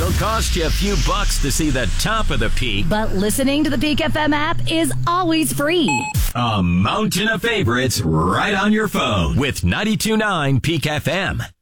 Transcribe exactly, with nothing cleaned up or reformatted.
It'll cost you a few bucks to see the top of the peak, but listening to the Peak F M app is always free. A mountain of favorites right on your phone with ninety-two point nine Peak F M.